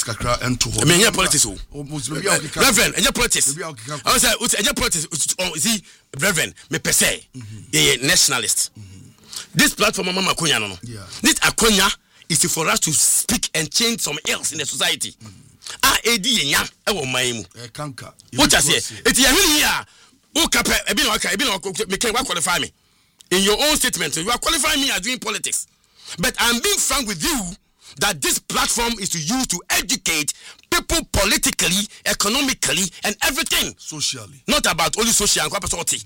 politics kakra ento ho. Me here politics o. Reverend, any politics. I say any politics see Reverend me per se. Nationalist. This platform Mama Akonya no. This Akonya is for us to speak and change some else in the society. Edi enya e wo man mu. Kanka. What I say? It ya here. O kapa e bi na me can qualify me. In your own statement, you are qualifying me as doing politics. But I'm being frank with you that this platform is to use to educate people politically, economically, and everything. Socially. Not about only social and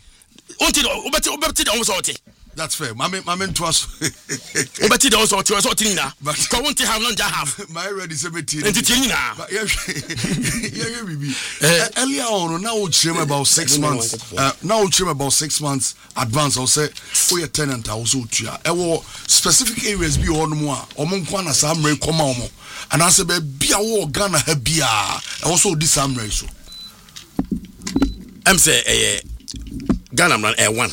that's fair. Mame to us. Obeti the also Tina. But I want to have non have. My ready 17. And Tina. Earlier on, now we'll trim about 6 months. Now we'll trim about 6 months advance. I'll say, oh, your tenant also. Specific areas be on more. Omonkwana Samre Komomo. And I say, be a war Ghana Habia. Also, this Samre so. I'm say, Ghana man, one.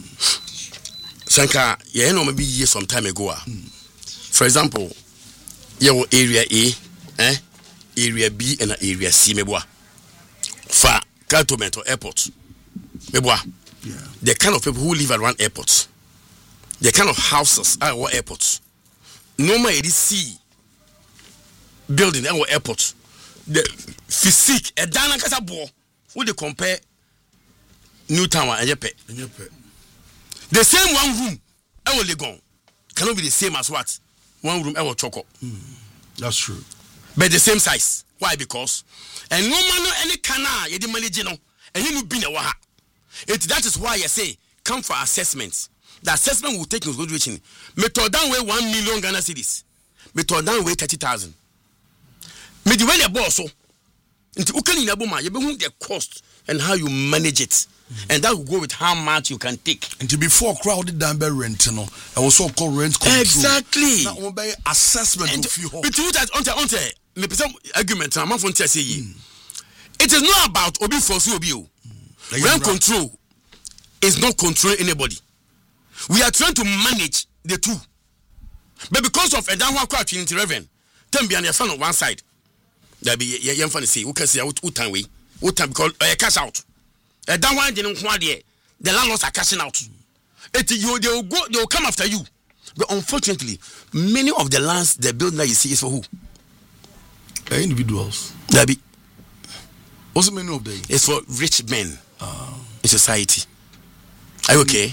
Sanka, you know, maybe years some time ago. For example, your area A, area B, and area C, meboa. For cantonment or airport, meboa. The kind of people who live around airports, the kind of houses at our airports. Normally, C building at our airport, the physique, a dana kasabo, who they compare New Tower and Yepe. The same one room, I will Legon, cannot be the same as what? One room, I will choco. That's true. But the same size. Why? Because and no man any canal, you didn't manage, and you be a waha. That is why I say, come for assessments. The assessment will take into consideration. Method down way 1 million Ghana cedis. Method down way 30,000. Method when you boss so. Into Ukani Nabuma, you be the cost and how you manage it. And that will go with how much you can take. And to before crowded down by rent, you know, I was so called rent control. Exactly. Now by assessment and of you. It argument. I'm not going to say it is not about obi force obi. Rent control is not controlling anybody. We are trying to manage the two. But because of a downward crouch in Reverend, tell me on your son on one side. There be young funny say, who can say what time we? What time because cash out. That one didn't want the landlords are cashing out. They will come after you. But unfortunately, many of the lands the building that you see is for who? Individuals. There be. Also, many of them. It's for rich men in society. Are you okay?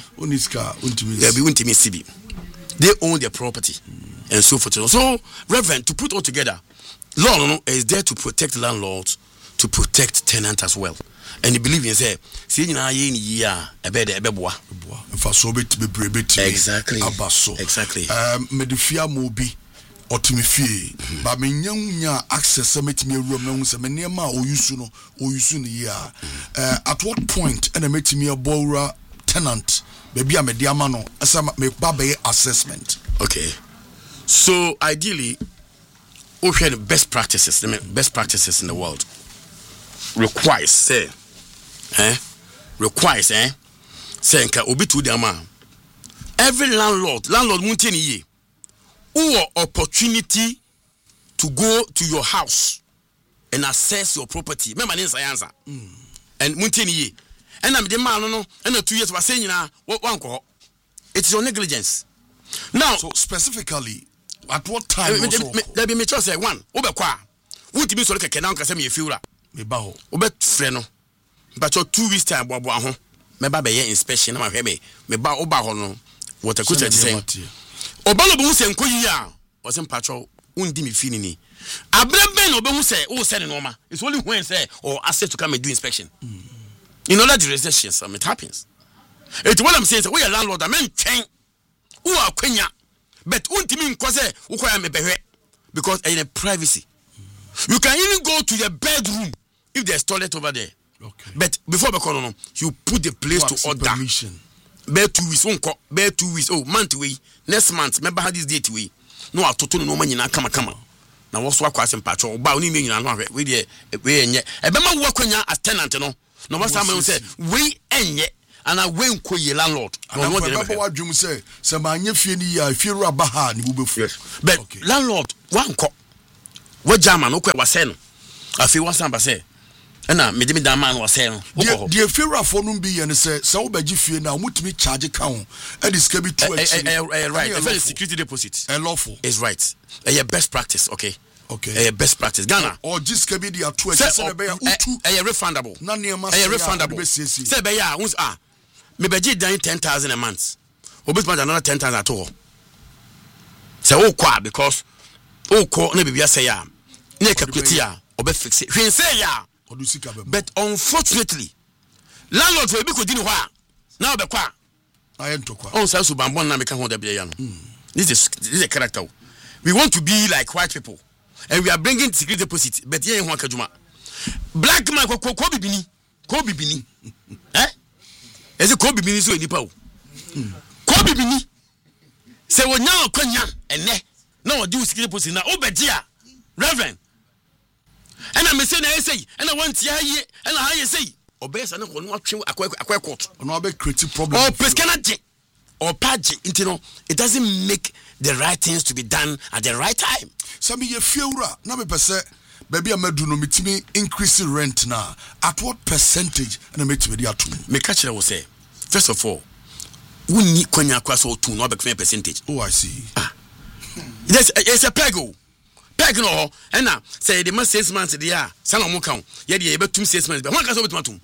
They own their property and so forth. So, Reverend, to put all together, law is there to protect landlords, to protect tenants as well. And you believe in say, see na ye ni ya ebe de ebe boa. Mfa bit be brebet. Exactly. Abaso. Exactly. Medifia mobi otimifie. Ba menyanya access metimi awuram na hu se menema oyusu no ya. At what point and metimi abowra tenant baby amede ama no asa me babe assessment. Okay. So ideally we share the best practices in the world. Requires say say nka obi to dem a every landlord won't any ye who opportunity to go to your house and assess your property. Remember name answer and won't any ye and am the man no and 2 years was saying na one ko it's your negligence. Now so specifically at what time there be me say one obekwa won't be so keke na nka say me fiura me ba ho obet frɛ no but 2 weeks time bobo ho me ba be inspection na ma hwe me ba oba ho no water coach say obalo bu se nkoyi a o se mpacho undi me fini ni abrebe no be hu say o se ne no ma it's only when say or asked to come and do inspection in other jurisdictions it happens. It's what I'm saying say we are landlord I mean twen who are kwenya but untimi nko say wo kwa me behwe because in a privacy you can even go to your bedroom if there's toilet over there. Okay. But before the you put the place to order. Permission. Bear 2 weeks, bear 2 weeks. Oh, month away. Next month, remember how this date way. No, I told no money na come. Now what's what question patrol? Ba only me na we dey we enye. E be ma work as tenant no. No what time say we enye and I we nko ye landlord. No what dey. What dwum say ma anye fie ni ya fie ru aba ha ni bu befu. But okay. Landlord one ko What German okay was saying? I feel what somebody say. And now me that man was saying. The fear of phone be and say so be fee now mutimi charge account and this can be too right. A very security deposit. And lawful. Is right. A best practice, okay? Okay. A best practice. Ghana. Or just can be the two a refundable. A refundable. Say be ya uns me be gi dan 10,000 a month. Obis man another 10,000 at all. Say oh kwa because oh ko na bibia say ya. Na calculate ya obe fix it. Hwen say ya. But unfortunately, landlord will be couldn't wa. Now be kwa. I ento kwa. On say so bambon na me kan ho da bia ya no. This is a character. We want to be like white people. And we are bringing security deposit, but here in Kajuma. Black man ko bibini. Eh? Is it ko bibini so nipa o? Ko bibini. Say wo nya okwanya ene. Na wo do security deposit na obedia. Reverend. And I say na say, and I want ya ye, and I say. Obesa na ko no atwe akwa court. No be create problem. Or pescanaje. Or paje, it doesn't make the right things to be done at the right time. Some ye feura, na me pese, baby a medu no mitimi increase rent na. At what percentage and me to be atum? Me catch will say, first of all, we need kwanya kwaso to no be percentage. Oh, I see. It's a pego. Peg no, and now say the must 6 months the year, son of Mukam, yet ye able to 6 months, but one can over to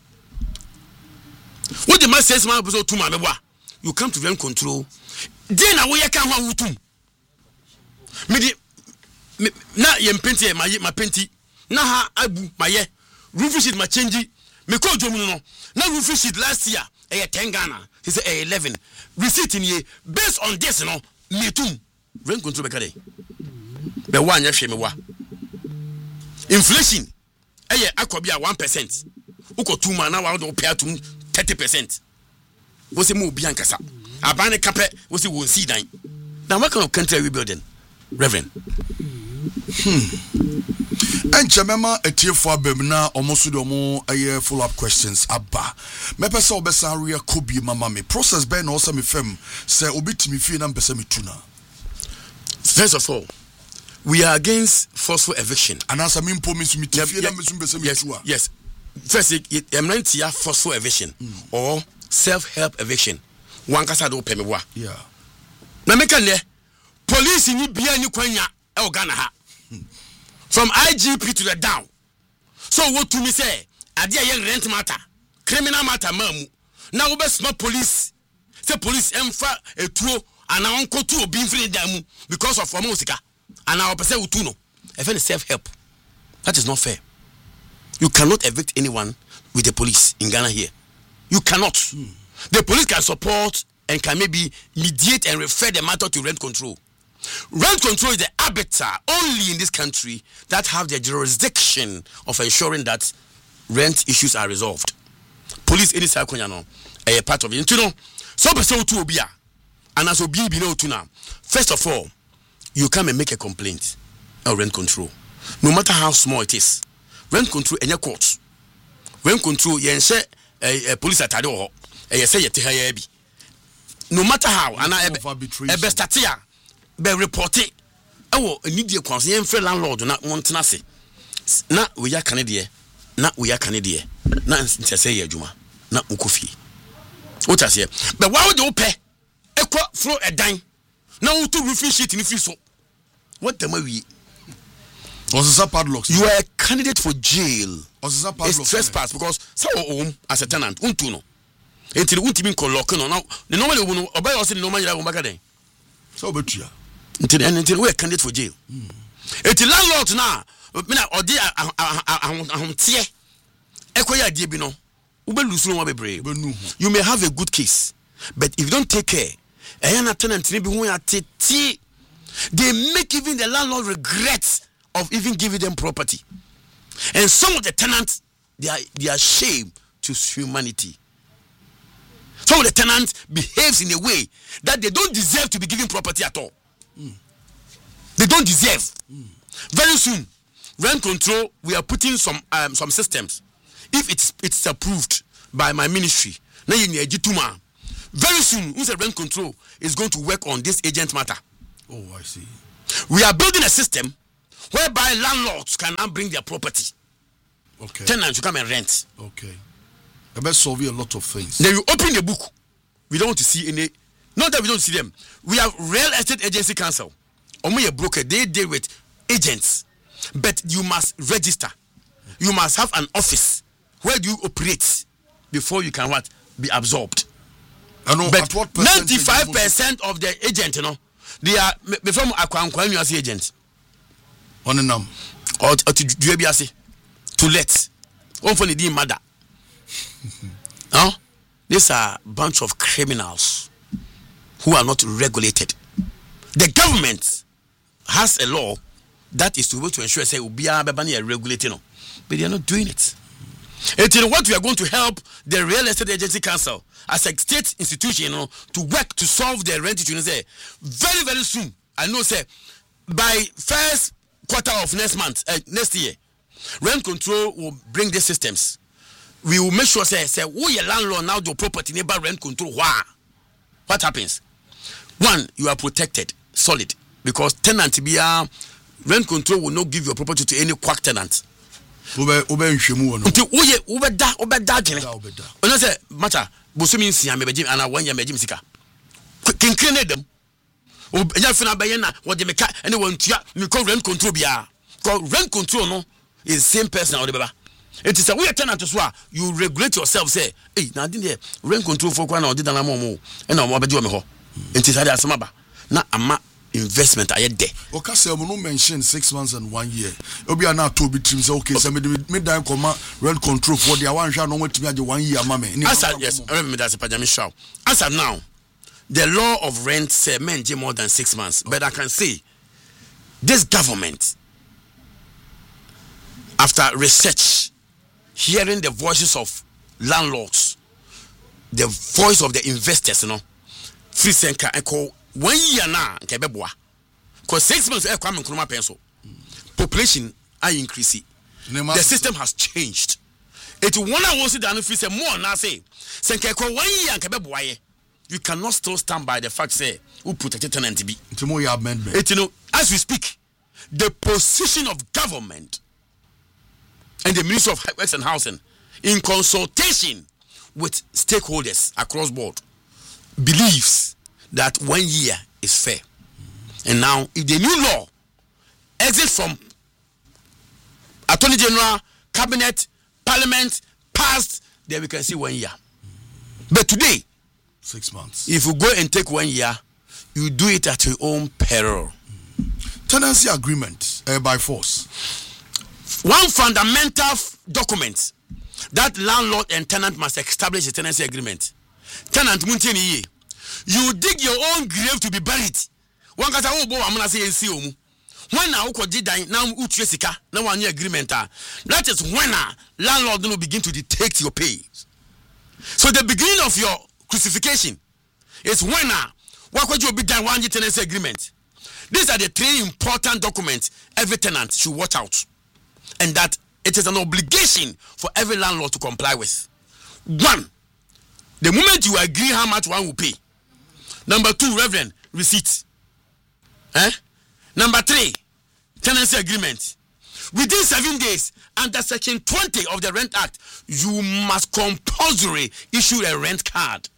what the must 6 months to my boy. You come to rent control. Then I will come out with him. Na yem penti my penti. Na ha abu my ye. Roof sheet my change. Me call Jomuno. Na roof sheet last year. 10 Ghana. He said 11. Receipt in ye. Based on this, no. Me too. Rent control bekade. Be one ya shame wa. Inflation. Akobia 1%. Uko 2 man na wa do pay to 30%. Was a move biancasa. Abane cape was a won't see dine. Now, what kind of country are we building, Reverend? And Chamema a tear for Bemna almost more a year full of questions. Abba, Mepesa Besaria could be mamma. Process Ben or some fem say obit me fee and besame tuna. First of all, we are against forceful eviction. And as I mean, promise me to yes. First, I'm not here forceful eviction or self-help eviction. One kasa do pay me wa. Yeah. Na make ne police ni bia ni kwanya e Ghana ha. From IGP to the down. So what to me say? Ade aye rent matter, criminal matter mamu. Na wo be small police. Say police emfa etuo ana onko tu obi mfiri damu because of formal sika. Ana opese utu no. E fe self-help. That is not fair. You cannot evict anyone with the police in Ghana here. You cannot. The police can support and can maybe mediate and refer the matter to rent control. Rent control is the arbiter only in this country that have the jurisdiction of ensuring that rent issues are resolved. Police any sakonya no a part of it. You know, so person to obia and as obi be no to now. First of all, you come and make a complaint of rent control. No matter how small it is. Rent control any court. Rent control yense police atade ho. Say yete ha ya bi. No matter how and I be start here be report it. Ewo anidie kwanso yen free landlord na montena se. Na we ya kanede na we ya kanede na ntese ye adwuma na ukofie. What I say? But why would you pay? Ekwa flow a dime. Na utu roofing sheet in free so. What the we? Padlocks. You are a candidate for jail. It's trespass because so as a tenant untu no. Until ultimate lock no now. The normally we obey us in normal you back then. So betua. Until we are candidate for jail. Until landlord now. Me na odi ahomtie. Ekoya die bi no. Ube lose no bebre. You may have a good case, but if you don't take care, tenant be who are tete. They make even the landlord regret of even giving them property. And some of the tenants, they are ashamed to humanity. Some of the tenants behaves in a way that they don't deserve to be given property at all. They don't deserve. Very soon, rent control, we are putting some systems. If it's approved by my ministry, very soon, rent control is going to work on this agent matter. Oh, I see. We are building a system whereby landlords can now bring their property. Okay. Tenants to come and rent. Okay. I bet solve a lot of things. Then you open the book. We don't want to see any. Not that we don't see them. We have Real Estate Agency Council. Only a broker. They deal with agents, but you must register. You must have an office. Where do you operate before you can what be absorbed? I know. But at what 95% of the agent, they are before Akwankwan you as agent. On a num. Or to do to let. One for the mother. No? These are a bunch of criminals who are not regulated. The government has a law that is to be able to ensure say Ubia regulating, but they are not doing it. It is what we are going to help the Real Estate Agency Council as a state institution to work to solve the rent issue. Very, very soon. I know, say, by first quarter of next year, rent control will bring the systems. We will make sure, say, we are landlord now, the property neighbor rent control. Wow. What happens? One, you are protected, solid, because tenant be rent control will not give your property to any quack tenant. Ube nhwemu no. Nti oye obeda gene. Ono say matter bosumi nsia mebegim ana wanya megim sika. Kinkire na dem. Enya fina baye na wo de meka ene wantua me ko rent control bia. Ko rent control no is same person or the baba. It is a we tenant so you regulate yourself say hey na din there rent control for kwa na odi dana mo ena o beji o me ho. It is asema ba na ama investment aye de. Okay, so no mention 6 months and 1 year. Obi ana to be trim say okay, so me dan koma rent control for the one shall no want to be 1 year mama. Yes, remember that's a pajami show. As of now, the law of rent say men more than 6 months, but I can say this government, after research, hearing the voices of landlords, the voice of the investors, free senka echo 1 year na nkebeboa because 6 months e kwame nkruma penso population are increasing. The system has changed. It one I see that free say more na say senka ekwa 1 year nkebeboa ye you cannot still stand by the fact say who protected tenant be it more amendment. It as we speak the position of government and the Ministry of Works and Housing in consultation with stakeholders across board believes that 1 year is fair. And now, if the new law exits from Attorney General, Cabinet, Parliament, passed, then we can see 1 year. But today, 6 months. If you go and take 1 year, you do it at your own peril. Tenancy agreement by force. One fundamental document that landlord and tenant must establish a tenancy agreement. Tenant munteni you dig your own grave to be buried. One kata wo bo amuna say ensi omu. When na ukoji dan na utue sika na one agreement that is when landlord will begin to detect your pay. So the beginning of your crucifixion is when wakoji obi dan 1 year tenancy agreement. These are the 3 important documents every tenant should watch out, and that it is an obligation for every landlord to comply with. 1, the moment you agree how much one will pay. Number 2, Reverend, receipt. Number 3, tenancy agreement. Within 7 days, under Section 20 of the Rent Act, you must compulsory issue a rent card.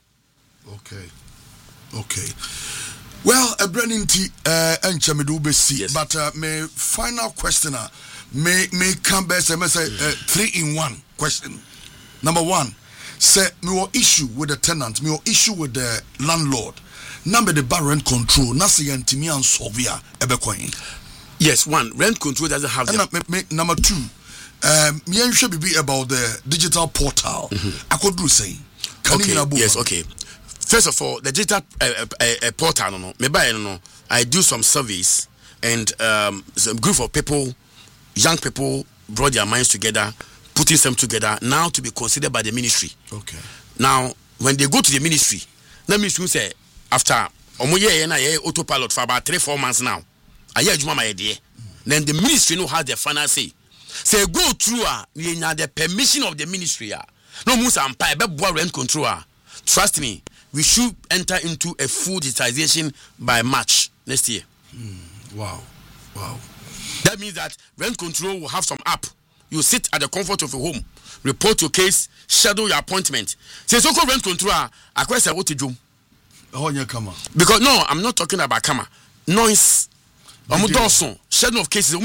Okay. Well, a branding and Chamidu Bessi, but my final question may come back say 3-in-1 question. Number 1, say me issue with the tenant, me issue with the landlord. Number the bar rent control, nasi yantimi and sovia ebecoin. Yes, 1, rent control doesn't have that. Number 2, me should be about the digital portal. I could do say. Okay. First of all, the digital portal, I do some surveys, and some group of people, young people, brought their minds together, putting them together now to be considered by the ministry. Okay. Now, when they go to the ministry say after autopilot for about 3-4 months now, then the ministry has the final say. Say go through the permission of the ministry. No musa rent control. Trust me, we should enter into a full digitization by March next year. Wow. That means that rent control will have some app. You sit at the comfort of your home, report your case, schedule your appointment. Say so called rent control. I question what to do. Because no, I'm not talking about Kama. Noise. Schedule of cases.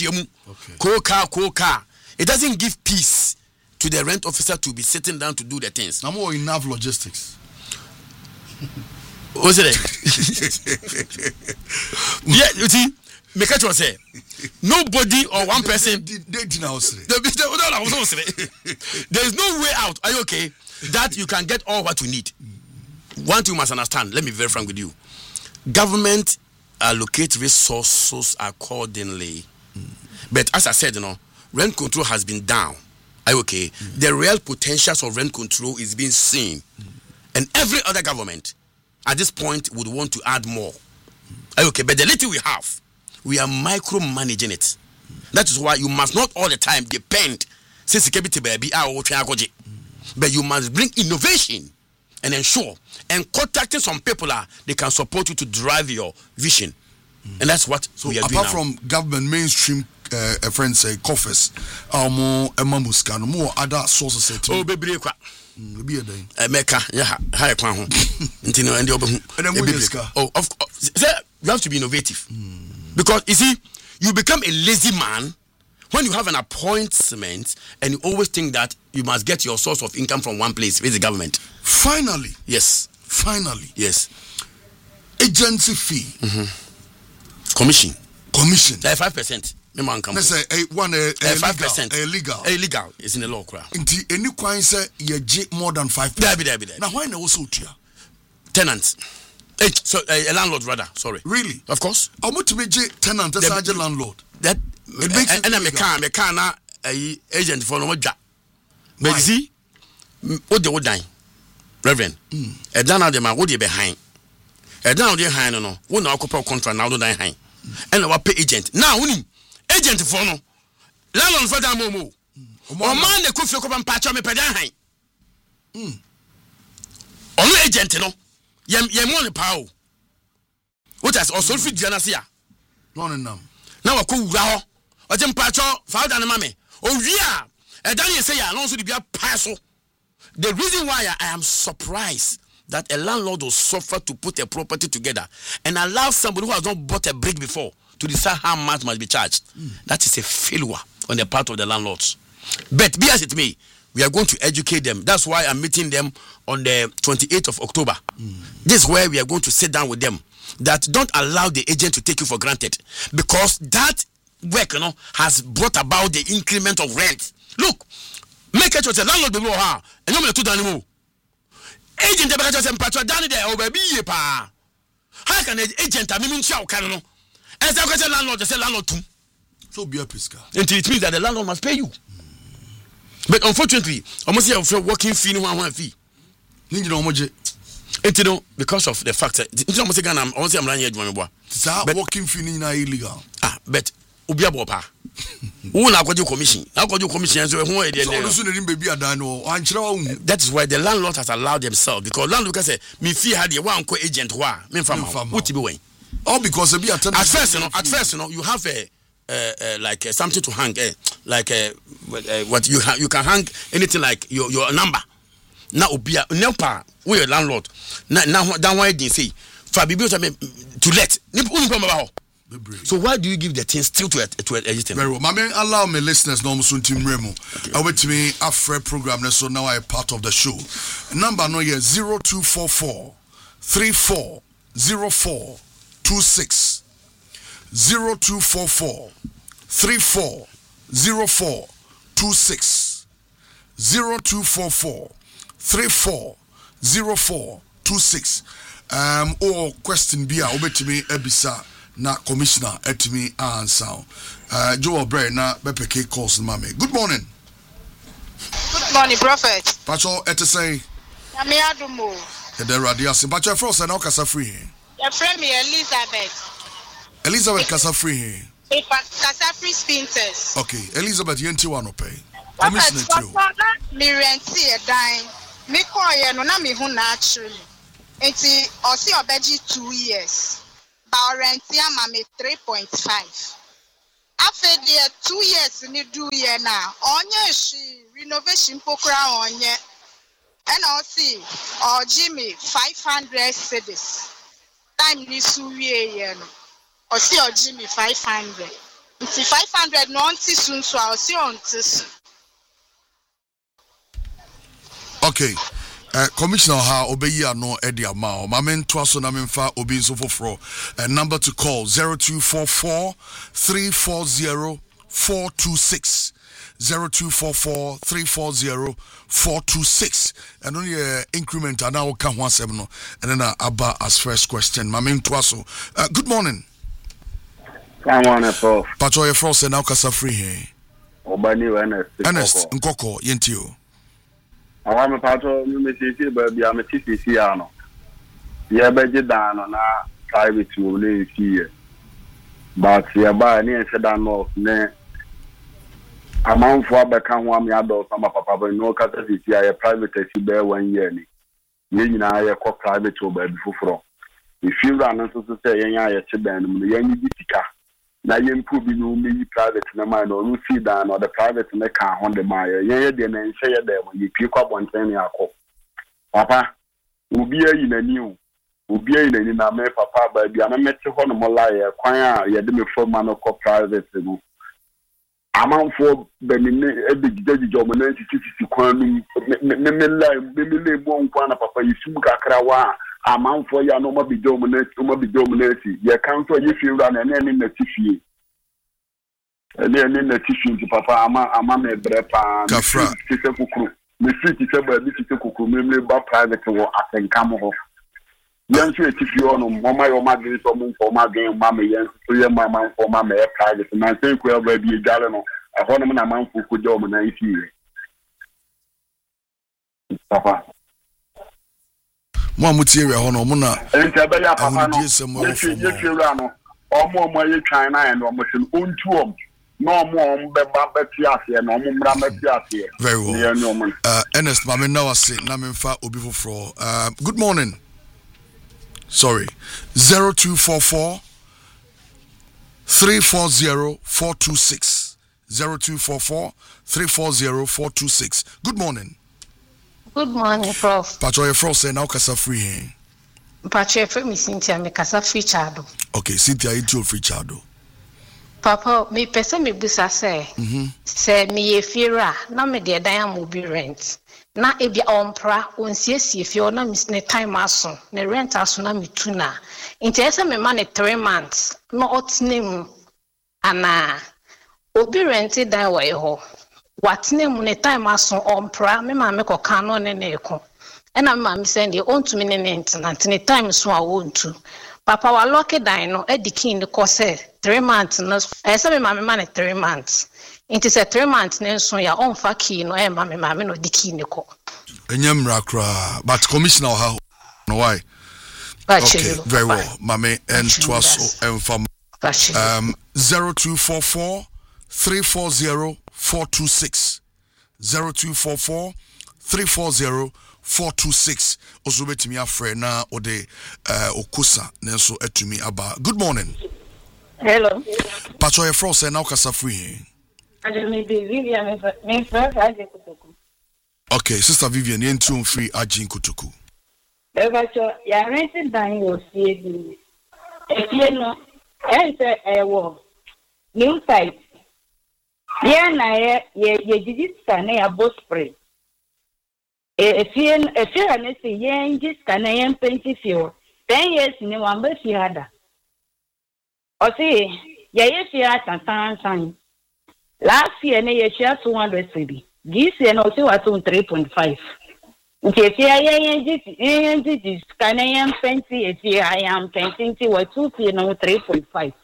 Car. It doesn't give peace to the rent officer to be sitting down to do the things. I'm more enough logistics. What's it? Yeah, you see, make it say nobody or one person. There's no way out. Are you okay? That you can get all what you need. One thing you must understand. Let me be very frank with you. Government allocate resources accordingly. But as I said, rent control has been down. Are you okay? The real potentials of rent control is being seen. And every other government at this point would want to add more. Are you okay? But the little we have, we are micromanaging it. That is why you must not all the time depend. But you must bring innovation and ensure and contacting some people they can support you to drive your vision. And that's what we are doing apart from government mainstream friends say coffers more other sources baby Mecca, high crown. Oh, of course. You have to be innovative. Because you see, you become a lazy man when you have an appointment and you always think that you must get your source of income from one place with the government. Finally. Yes. Yes. Agency fee. Commission. Like 5%. Let's say 5% illegal. Illegal is in the law. Any coin say you more than 5%. Now why no so tenants? So a landlord rather. Sorry. Really? Of course. How much to be tenant as a landlord? That it makes and I'm a car agent for no job. But see, what they would die, Reverend. A down out the man would be behind. A down the high no. One occupy contract now do die high. And our pay agent. Now winning. Agent for no landlord for that momo o man the coffee ko patch me peda han on agent no ye money power what has also fit diana sia no nam na wa ko wura ho o je patch fa da na mame o wi a e dan ye say ya no so di bia pa so. The reason why I am surprised that a landlord will suffer to put a property together and allow somebody who has not bought a brick before to decide how much must be charged. That is a failure on the part of the landlords. But be as it may, we are going to educate them. That's why I'm meeting them on the 28th of October. This is where we are going to sit down with them. That don't allow the agent to take you for granted. Because that work, has brought about the increment of rent. Look, make it your landlord below her, and you're to done. Agent, the just and down there, oh baby, pa. How can an agent, I mean, show can as I got a landlord, just a landlord too. So be a pisca. And it means that the landlord must pay you. But unfortunately, I must say, working fee, no one fee. Because of the fact that I'm running working fee illegal. But Ubiabopa. Who now got your commission? Now got your commission. That is why the landlord has allowed themselves, because landlord can say, me fee had your one agent. What to be way? All because at first, you have like something to hang, what you can hang anything like your number. Now Ubia Nelpa, we a landlord. Now that why they say Fabi to let. So why do you give the thing still to a very well. My man, allow me listeners no soon team Remo. I wait to me after program so now I part of the show. Number no here 0244 340426 0244 340426 0244 340426 or question be to me ebisa na commissioner etimi answer Joe Bray na bepeke calls mame. Good morning. Good morning, Prophet. Pacho etesay Ami adumo the radio sim Pacho frost na kasa free your friend me Elizabeth kasa free kasa free spinters. Okay, Elizabeth yenti wa no pay Commissioner too me renti e dan me call ye no na me hu na actually enti osi obeji 2 years ba renti ama me 3.5 After the 2 years ni do year now. Onye she renovation pokra onye. And I'll see or Jimmy 500 cedis. Time ni suye yen. Or see or Jimmy 500. Nti 500 no anti soon so I'll see on this. Okay. Commissioner ha obeyi ano edi ama o mamen twaso na memfa obi nso foforo number to call 0244 340 426 0244 340 426 and only increment and now can one seven no and then Abba as first question mamen twaso good morning. Come on, Prof. Pacho your frost and now kasa free here Obani Ernest Nkoko yentio I want to part of the baby. I'm a TCC. Yeah, budget down on our private to live here. But yeah, by any said I know, a month for back on 1 year old, some of Papa no capacity. I private to bear 1 year. You know, I call private to bear before. If you run into the say, I band, the young Bitica. Now you improve you me private in the mind or you see down or the private in the car on the mile. Yeah, then and say there when you pick up 110 Papa, will be in a new, will be in a Papa, but the met to one more liar, choir, you did me for man of private. Amount for the big daddy job and then to come, maybe one Papa, you should crawa. Amount for ya no more be dominant, You can't if you run and then in the tissue. And then in the tissue to Papa, Ama me brepa, Kafra, the street is about this cuckoo, maybe about private or I can come off. Young if you on my game for my game, Mamma, yes, 3 mamma for my private, and I think we'll be a gallon of a hornament amount who could dominate you. Papa. Mo mutiere hono mo na entabaya papa no yefi rano omo mo ye China and omo sin ontuom no mo beba beti ase no mo mra meti ase very well Ernest mama na wase na memfa obi foforo good morning sorry 0244 340 426 0244 340 426 good morning. Good morning, Prof. Pacho your frost say now kasa free here. Pacho free me Cynthia me kasa free chado. Okay, Cynthia you free chado. Papa, me person me busa say. Say me ye fira na me de dan am obi rent. Na e bia ompra onsiesie fi ona me ne time aso. Ne rent aso na me tuna. Nti ese me ma ne 3 months. No otnem ana obi rent dan wa ho. Watne mu ne time aso ompra me ma me koka no ne ne eko ena me ma me send e ontu me ne ne time so a wontu papa wa lock dan no edikin ne ko say 3 months no say me ma me ma ne 3 months inti say 3 months ne so ya onfa key no e ma me no dikin ne ko enyam rakra but commissioner ha no why okay very well mame and twaso enfam 0244 340 426 0244 340 426 also betimi afre na ode okusa nenso atumi aba good morning hello pacho your frost na okasa free ajemi Vivian me friend aje kutuku okay sister Vivian yentu free aje kutuku ebacho ya rent dan yo sie di no ese ewo new site yeah na ye jijista na ya boss spray if you are say yen jijista na yen paint fio 10 years ni wamba fi hada o see ye fi atan last year na ye share 200 cedi this year na o see what 3.5 nke fi yen jijista na yen paint if I am painting what 2 na 3.5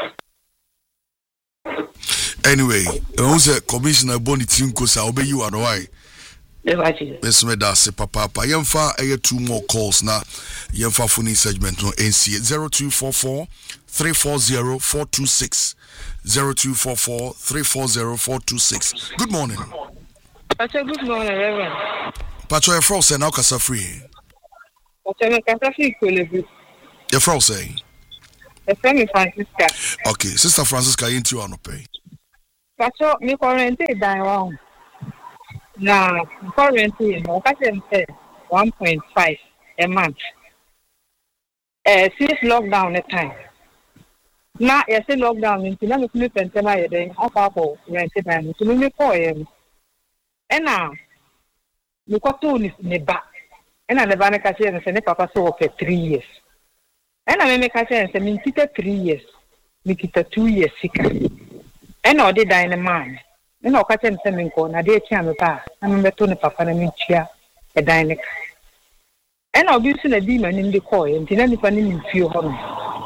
anyway who's a commissioner bonity nkosa obeyi wa no why yes me da se papa yemfa 2 more calls na yemfa phone segment no NC 0244 340 426 0244 340 426 good morning Pacho good morning Reverend Pacho your frost say now kasa free Pacho me kasa free kolebu your frost say The friend is Francisca. Okay, Sister Francisca, you into no pay. Pacho, me currently die wrong. Now, currently, no, I can say 1.5 a month. Since lockdown the time. Now, I say lockdown, until I'm going to spend my day off for rented time. So, me call him. And now, you got to me back. And I never make a chance and papa so for 3 years. And I make a chance and me 3 years. Me 2 years sick. And I did die in a man. And I catch him sending call. I did chance pa. I'm a Tony papa and me chia a dynamic. And I'll be seen a demon in the coil until anyone in few home.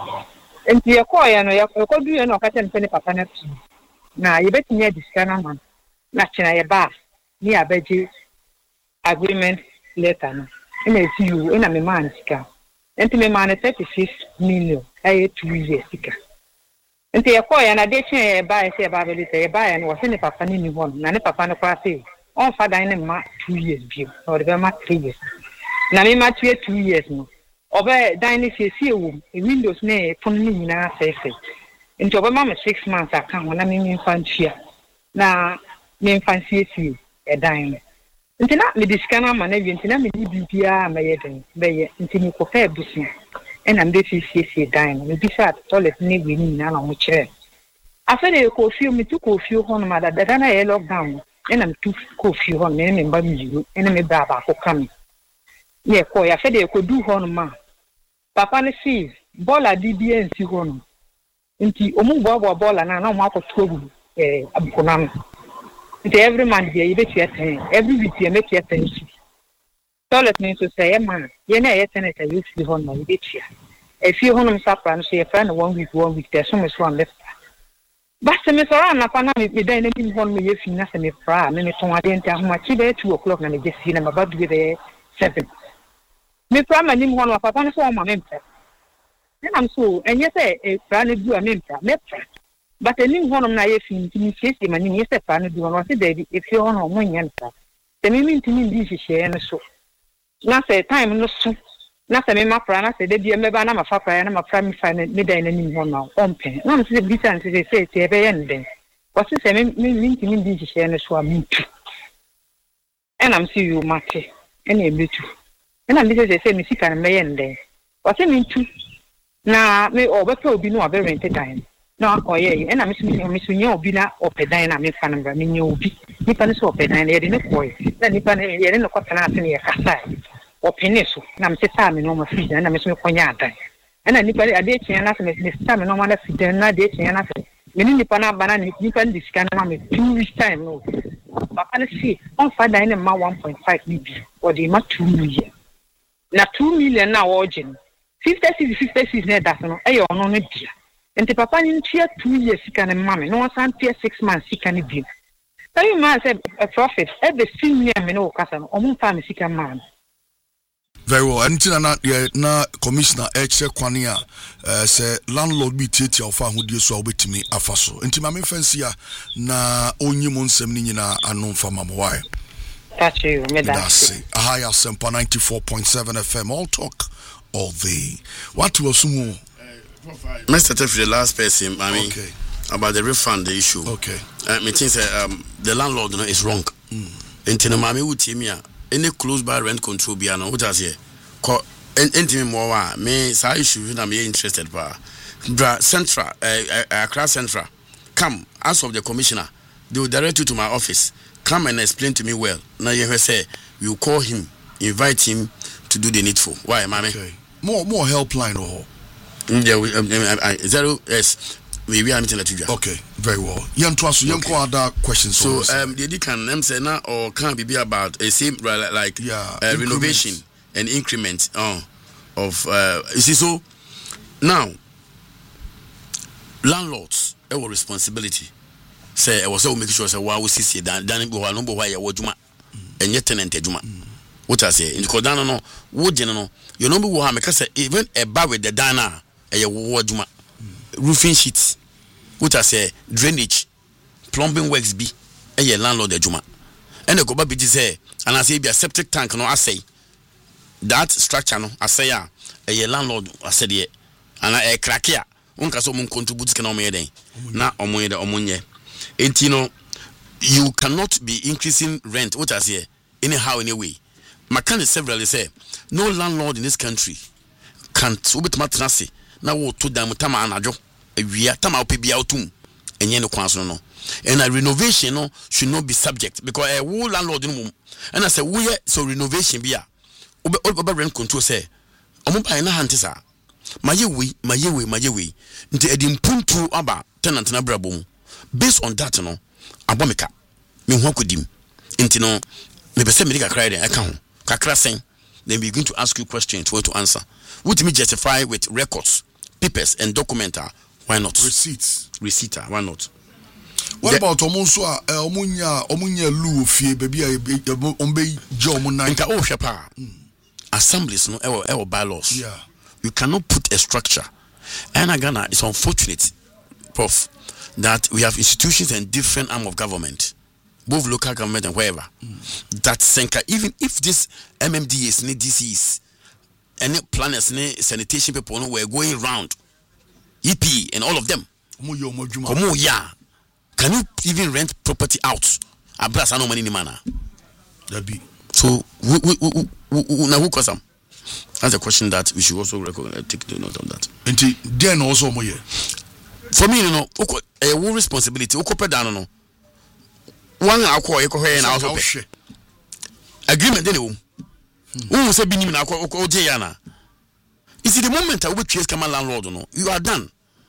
And the coil and I could do and I catch him sending papa next. Now you bet me a discount man. Nothing I bath. Near Beji agreement letter. And I see you and I'm a man sicker. And to me man 36 million. I 2 years sicker. And the acquire and I did say buy say about it, buy and was in a papa in one, none of papa no classy. On for dining mark 2 years view, or the mark 3 years. Now, me match 2 years no. Over dining see a windows nay, putting me in our face. Into over mamma 6 months I come when I'm in fancy. Now, me fancy you a dime. Until not me discount man, until I'm in BPR, my head, until you prefer business. And I'm this is dime. Me decide toilet need we need now on my chair. After they coffee, me took a few home mother that I locked down, and I'm too coffee on me and you, and me baba for coming. Yeah, I said they could do home ma. Papa ne see, bola DB and see home. Until Omu Baba bola and I'm out of trouble, Abukonam. Every man here, you bet your ten, every week you make your attention. Toilet means to say, man, you're not yet a youth home, my bitch. A few home supper and say a friend 1 week, there's so much one left. But the Miss Arana, me then anything on me if you nothing if I minute on I didn't tell my child 2 o'clock and I just seen him about with a 7. Me pram and him one of Papa for my member. And I'm so, and yes, a friend do a member, but a new one of my if you face him and yes, a friend do one if you're on 1 year. The meaning to me this share and so. Now say time no soon. Nothing my friend, I said, they be a man, I'm a papa, and I'm a prime fine midday and any one now, on pen. None of the distance they say, to every end then. What's the same mean to me this share and so I'm me too. And I'm see you, Matty, and you too. And I'm busy, say, Missy can may end there. What's I mean too? Now, may over be no very time. No, oh, yeah, and I'm missing your bina or pedina, I'm in fan of me, you be. Nippon is open and in a boy. Then Nippon in a cotton near Casai. Or Penisu, and I'm saying, no more feed, and I'm Miss Conyata. And anybody a date and nothing is time, no one feed, and not date and nothing. Meaning the Pana banana, you can discount 2 weeks time. No, but I see on 5 9 and 1.5 million, or the much 2 million. Now 2 million now, origin 50 net, that's no, I on it. And the papa in tier 2 years, he can a mammy, no one tier 6 months, he can be. Tell you, man, said a profit, every senior, no cousin, or moon family, he can man. Very well. And na commissioner H. Kwania say landlord be tete of who dear so with me afaso. Inti mame fancy na only monsem ni na anon fama why. That's you, Medasi. A higher Sempa 94.7 FM. All talk all day. What was sumo? Mr. Teff, the last person, I mean, okay. About the refund the issue. Okay. Me think the landlord is wrong. Inti na mame wuti mi any close by rent control be an what has here. Anything more, me, so issue, I'm interested. Bra Central, Accra Central, come, as of the commissioner, they will direct you to my office. Come and explain to me well. Now you say, you call him, invite him to do the needful. Why, mommy? Okay. More helpline or? Yeah, 0 yes. Maybe I'm telling you. Okay, very well. Young other questions. So, the can say now or can be about a same like renovation and increment of you see. So now landlords have a responsibility. Say I was so make sure say we see dan go no why you juma and yet tenant juma. What I say in the no wo no you know we have make say even a bar with the dana e wo juma roofing sheets. What I say, drainage, plumbing works be a landlord juma. And the go be say, and I say be a septic tank no I say that structure no I say a landlord I said and a crack here. unka so mun contribute kana omo yeden na omo yeden omo nye enti no you cannot be increasing rent what I say anyhow anyway makane severally say no landlord in this country can obetuma tenase na wo to dan mutama anajo awia tama opebia otum enye ne kwanso no and a renovation no should not be subject because a whole landlord no and I say we so renovation bia obe rent control say omo ban na hantisa mayewe nti edimpuntu aba tenant na brabom based on that no abomeka me ho akodim nti no me be say me kakra den aka ho kakra sen then we going to ask you questions to answer would me justify with records papers and documenta why not receipts why not what about omonso omunya lu ofie baby ombe je omunna nka o hwepa assemblies no e bylaws yeah you cannot put a structure and again it's unfortunate prof that we have institutions and different arm of government both local government and wherever that senka even if this MMDAs and DCs and planners and sanitation people no were going round EP and all of them can you even rent property out abras no money ni mana that be so now who cause them. That's a question that we should also take note of that. And then also more for me, you know, a whole responsibility. Okope down no. One akwa eko he na also pay. Agreement dey no. Who say binim na akwa oje ya na. You see the moment I will chase come landlord no, you are done.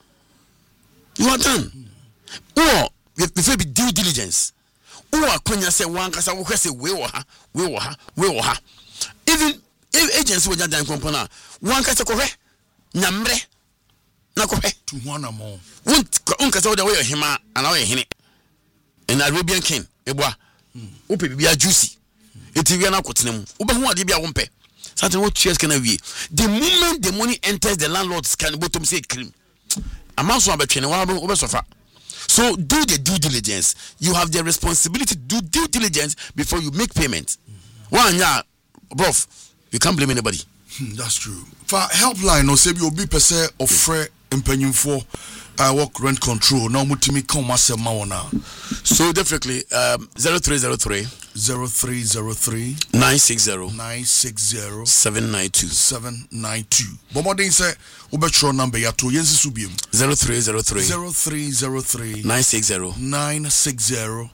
Or you have to be due diligence. Or akonya say one kasa wo kwese we wo ha. Even agency we dan kompona one kasa ko hwe nyamre na ko hwe to one more un kasa wo da we hima ana we hene in Arabian king eboa wo pe bibia juicy eti wi na kotenem wo be hu ade bia wo mpe satan wo cheers kana wie the moment the money enters the landlord's can bottom say cream amanso abetwene wa wo be sofa. So do the due diligence. You have the responsibility to do due diligence before you make payment. One yeah, bruv, you can't blame anybody. That's true. For helpline, no say you be per se of free impenium for work rent control. Now mutimi come myself now. So definitely 0303 960 792. Bombarding say ubetro number ya to yensi subiem 0303 960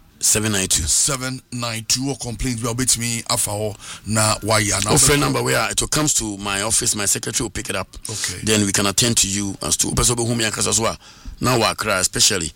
792 or complaints will bet me afa na wire now. Friend number where it comes to my office, my secretary will pick it up. Okay. Then we can attend to you as to whom you can now work especially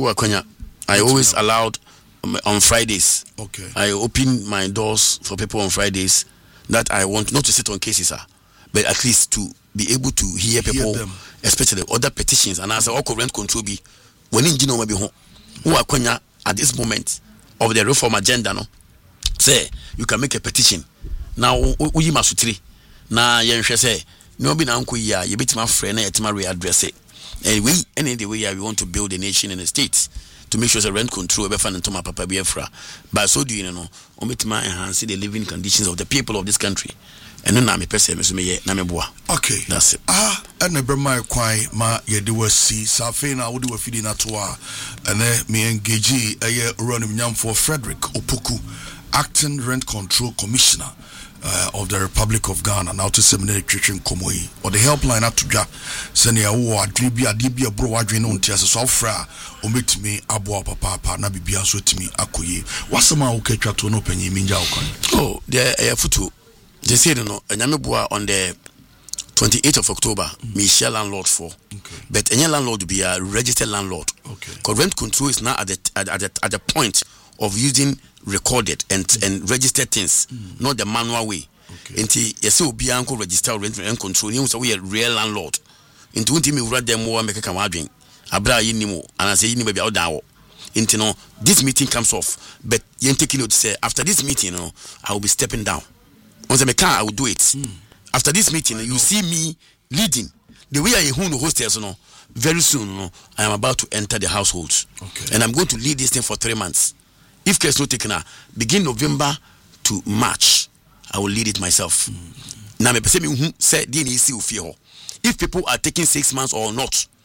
I always allowed on Fridays. Okay. I open my doors for people on Fridays that I want not to sit on cases, but at least to be able to hear people, especially other petitions. And as I rent control be when in Gino maybe home who are at this moment of the reform agenda, no say you can make a petition. Now we must three. Now you say no be na uncle ya you bit my friend and readdress it. And we any the way we want to build a nation and a state to make sure the rent control be fan to my papa biafra. By so doing, you know, omitima enhance the living conditions of the people of this country. And then I'm a person na me boa. Okay. That's it. And never my kwai ma ye de wasi safena wo de wa fidi na to a ene me engage run nyam for Frederick Opoku, acting rent control commissioner of the Republic of Ghana. Now to seminary kitchen komoi or the helpline at tuja senia wo adibia bro wadwe no ntia so afra o metimi abo papa na bibia so timi akoye wasama wo ketwa to no panyi minja okon. Oh, the futu they said no anyameboa on the 28th of October me share landlord for. Okay. But any landlord will be a registered landlord. Okay. Because rent control is now at the point of using recorded and registered things, not the manual way. Okay. Until you see be uncle register rent control, you say we a real landlord. Into until me read them more make a wadwin. Abra yinimo and I say you baby out down. Into no this meeting comes off, but you taking note to say after this meeting, you know, I will be stepping down. Once I can, I will do it. After this meeting, you see me leading the way I own the hostels. You know, very soon, you know, I am about to enter the households, and I'm going to lead this thing for 3 months. If case not taken, begin November to March, I will lead it myself. Now, me say if people are taking 6 months or not,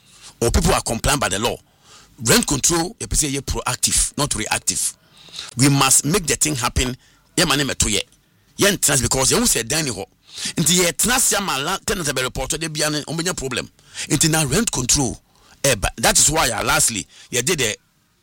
or people are complying by the law. Rent control, you say you're proactive, not reactive. We must make the thing happen. Yeah, my name is Toye. Yeah, because you say dining hall. Into ye trans yamala tenant be report de be an problem. Into now rent control. But that is why lastly you did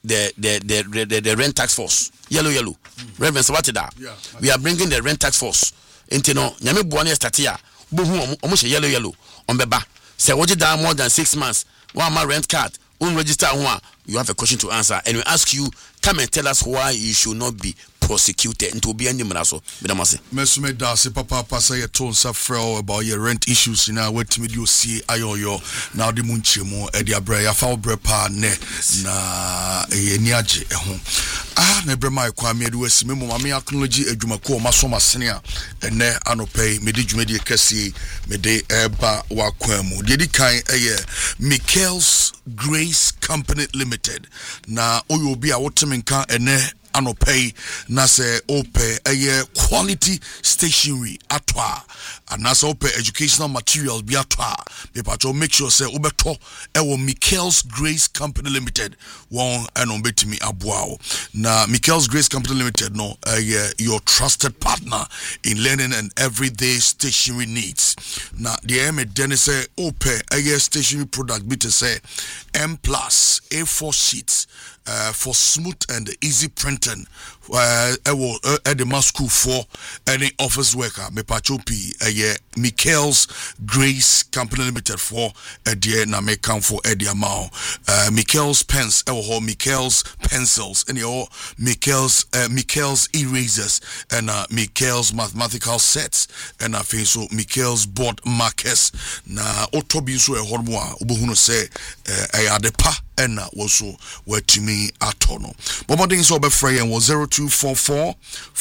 the rent tax force. Yellow. Reverend, what is that? Yeah, we are bringing the rent tax force. Into no nyame buane statia. Buhu almost yellow on beba. Say what you down more than 6 months. One my rent card. Register one. You have a question to answer, and we ask you, come and tell us why you should not be prosecuted and to be any maraso. Mesume dasi papa say ton safrel about your rent issues in our wet media see ayo now the munchimo e dia bra ya fa brepa ne na eniaje eho na brema kwa me de wasime mo mame acknowledge adwumako ma so masene a ene anopay me de dwumadi kase me de eba wa kwamu de di kan Michael's Grace Company Limited na oyo bi a wotemenka ene anopay na se ope quality stationery atwa and na se ope educational materials bi atwa be pacho make sure say obeto ewo Michael's Grace Company Limited won eno betimi aboa na Michael's Grace Company Limited no your trusted partner in learning and everyday stationery needs na the aim den say ope stationery product bi to say M+ A4 sheets for smooth and easy printing at the school for any office worker me pachopi Michael's Grace Company Limited for a dear na me come for a dear mao Michael's pens Michael's pencils and your Michael's erasers and Michael's mathematical sets and I think so Michael's board markers na otobi so e hormoa obohunu say adepa and also where to me atono bomodin so be frey and 0244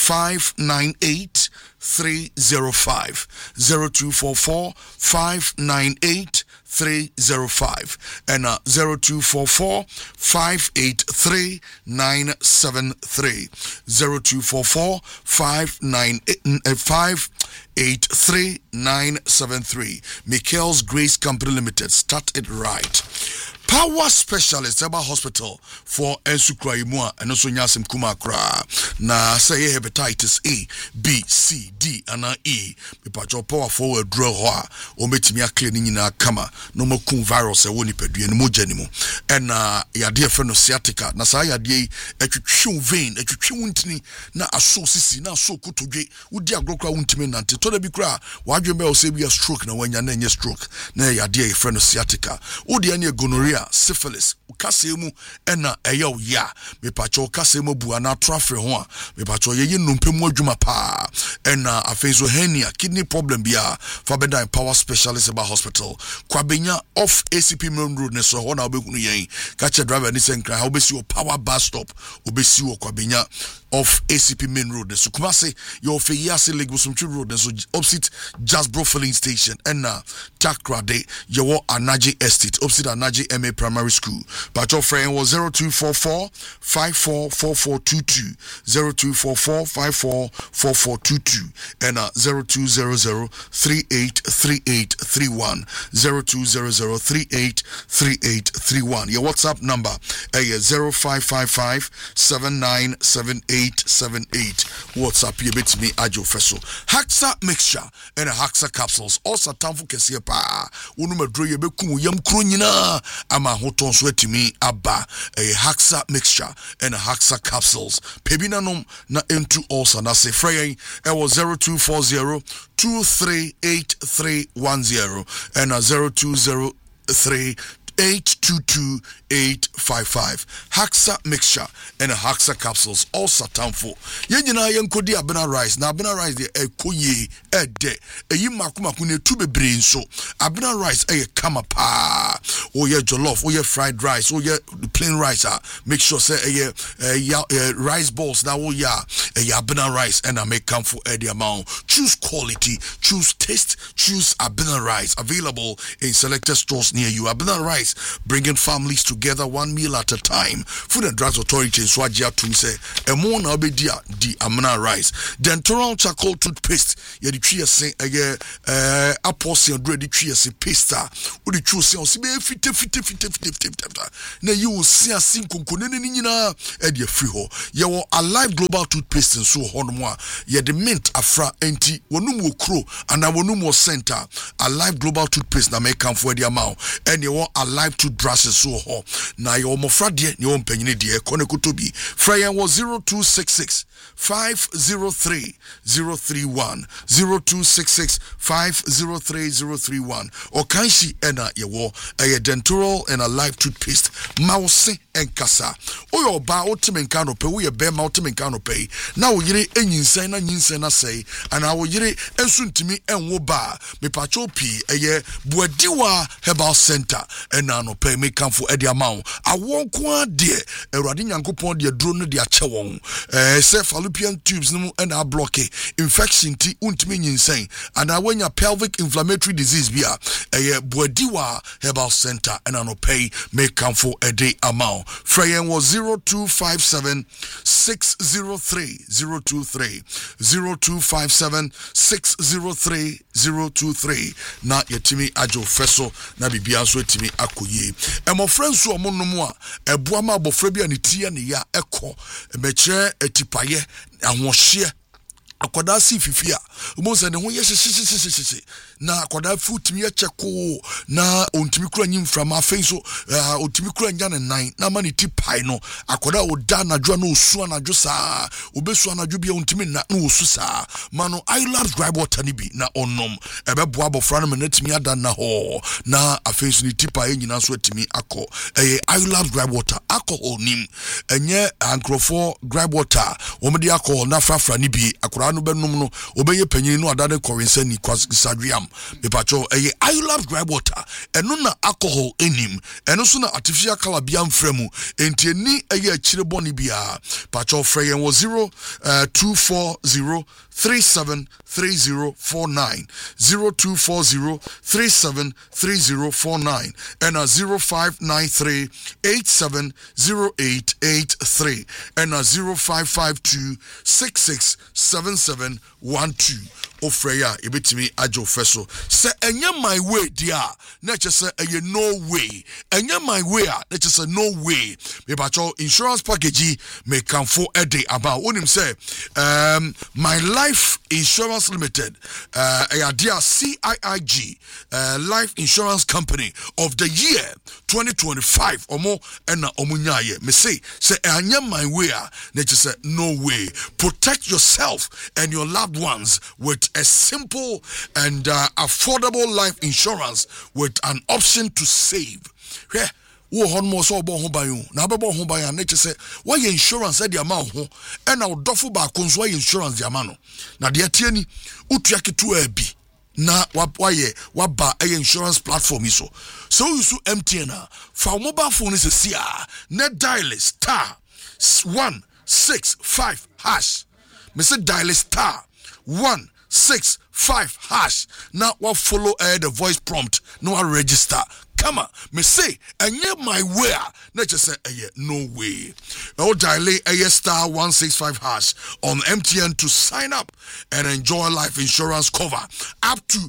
598 305 0244 598 305 and 0244 583 973 0244 598 973 Michael's Grace Company Limited. Start it right. Power Specialist Eba Hospital for Ensukraimua and also Nyasim Kumakra na say hepatitis A, B, C, D and E. Mipacho power forward draw hoa o metimia cleaning na kama no mo kun virus e woni pedue no mo janimo and yade friend sciatica na sa yade etwetwe vein etwetwe wuntini na aso sisi na aso kotodwe wudi agrokra wuntimi nante to da bi kra wadwembe o se bi stroke na wanya na nye stroke na yade friend sciatica wudi ane gonorrhea syphilis ukasemu ena eya ya mepacho ukasemu bua na trafre ho a mepacho ye numpemu adwuma pa ena afenzo hernia kidney problem bia for beda Power Specialist Eba Hospital kwabenya off ACP Main Road ne so ho na obekunu yen ka che driver ni senkra obesi o Power bus stop obesi o kwabenya off ACP Main Road so Kumasi your Feyasi Legosumtri Road so opposite Jasbro filling station ena Takrade your Anaji Estate opposite Anaji MA Primary School. But your friend was 0244 544422 0244 544422 and 0200 383831 0200 383831. Your WhatsApp number is 0555 797878. WhatsApp you bit me Ajo Feso. Haxa mixture and Haxa capsules. Also tamfu kesiye pa. Unuma dro ye beku yam kronyina ama hoton sweat me abba a Haxa mixture and Haxa capsules. Pebina na into also na se frey was 0240 238310 and 0203 822-855. Haxa mixture and Haxa capsules also tamfo. Yenyina yenkodi abena rice na abena rice de ekoye ede eyi makuma kune tube brain so abena rice kama pa o ye jollof o ye fried rice o ye plain rice make sure say rice balls na o ya Abena rice and I make come for the amount. Choose quality, choose taste, choose Abena rice. Available in selected stores near you. Abena rice, bringing families together one meal at a time. Food and Drugs Authority in Swajia Tunse. A more na obedia di Abena rice. Dentural charcoal toothpaste. Ya di tree say apostle and ready tree say paste. Udi choose say be fit. Na you will see a sing kunkunene nyina e de free ho. Ya wo Alive Global toothpaste and so honomwa. Ya the mint afra enti wonum wo kro and wonum wo center. Alive Global toothpaste na make come for the amount. And you want Alive toothbrushes so ho. Na your mofra de ne won panyine de kone kutobi. Fryan was 0266 503 031 0266 503 031 or kanshi ena yewo a dentural and Alive toothpaste mouse and kasa oyo ba ultimate kano pe we be ultimate kano pe na wo yire enyinsan na say and I wo yire ensuntimi enwo ba me pacho pi eye buadiwa herbal center and no pay me come for edi amount awon ko ade erade nyankopon de duro no de ache won say fallopian tubes no and a block infection ti untimi nyinsan and awanya pelvic inflammatory disease bia eye buadiwa herbal center and no pay me come for edi amount Freyen was 0257 603 023 0257 603 023 na yetimi ajo feso na bibia so etimi akoye emo friends so omo nomu a eboa ma abofra bia ne tie ne ya ekọ emekire etipaye ahohye akoda si fifia mo se ne ho ye hye na akoda futimi ye cheko na ontimi kura nyimfra ma afei so ontimi kura nya ne nan na ma ne tipai no akoda oda na dwo na osu na dwo saa obesu na dwo bia ontimi na osu saa mano I love dry water ni bi na onom ebebo abofra no menatimi ada na ho na afei so ne tipai nyina so atimi akọ I love dry water alcohol nim enye ankrofo dry water wo me alcohol na frafra ni bi akora no benum no obeye panyin no adade korensa ni kwasadriam me pacho I love dry water eno na alcohol enim eno so na artificial color bia mfremu enti eni akire boni bia pacho freyen wo 0240 373049 0240 373049 and 0593 870883 and 0552 667712 Ofreya ebetimi ajo feso say enya my way dia na say no way enya my way na say no way me bacho insurance package me come for a day about onim say my life insurance limited dia CIIG life insurance company of the year 2025 omo ena omunyaye me say enya my way na say no way protect yourself and your loved ones with a simple and affordable life insurance with an option to save. Here, wo hon mo so bo ho ban na be bo ho ban na che why insurance e de ama ho e na odofo ba konso insurance de ama no na de atie ni utua ketu abi na waba insurance platform iso so you so MTN for mobile phone is a na dial *165# me say dial *165# now what follow the voice prompt no I register come on me say enye my way na just say no way o dial *165# on MTN to sign up and enjoy life insurance cover up to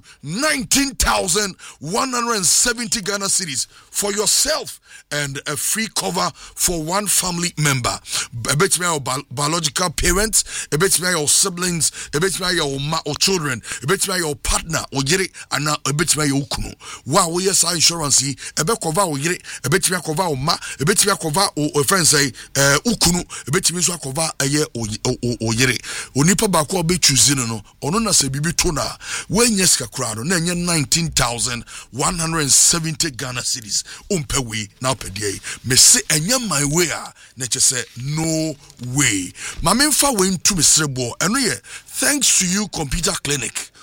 19,170 Ghana cedis for yourself and a free cover for one family member. A bit your biological parents, a bit your siblings, a bit your or children, a bit your partner or yere and a bit your ukunu. Wow, we yes insurance a bit cover or yere, a bit your cover or ma, a bit your cover or friend say ukunu, a bit your cover a year or yere. Unipa bako be choosing no, or no se bibi tona, when yes crowd, 19,170 Ghana cedis, umpewe now per day. Me say enya my way na say no way. Ma memfa we into me srebo eno ye thanks to you computer clinic